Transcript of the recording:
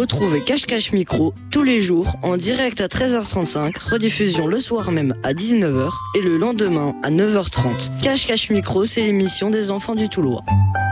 Retrouvez Cache Micro tous les jours en direct à 13h35, rediffusion le soir même à 19h et le lendemain à 9h30. Cache Micro, c'est l'émission des enfants du Toulois.